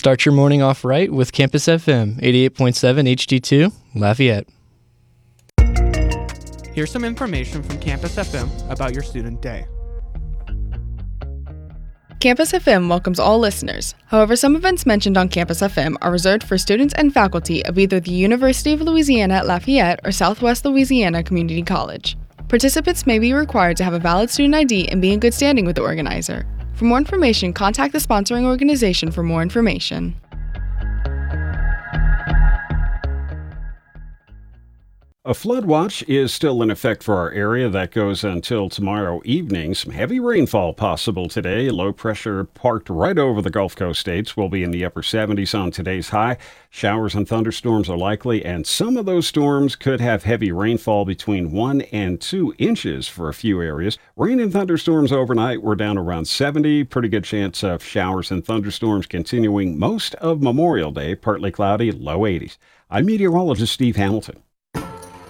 Start your morning off right with Campus FM 88.7 HD2 Lafayette. Here's some information from Campus FM about your student day. Campus FM welcomes all listeners. However, some events mentioned on Campus FM are reserved for students and faculty of either the University of Louisiana at Lafayette or Southwest Louisiana Community College. Participants may be required to have a valid student ID and be in good standing with the organizer. For more information, contact the sponsoring organization for more information. A flood watch is still in effect for our area. That goes until tomorrow evening. Some heavy rainfall possible today. Low pressure parked right over the Gulf Coast states will be in the upper 70s on today's high. Showers and thunderstorms are likely, and some of those storms could have heavy rainfall between 1 and 2 inches for a few areas. Rain and thunderstorms overnight were down around 70. Pretty good chance of showers and thunderstorms continuing most of Memorial Day. Partly cloudy, low 80s. I'm meteorologist Steve Hamilton.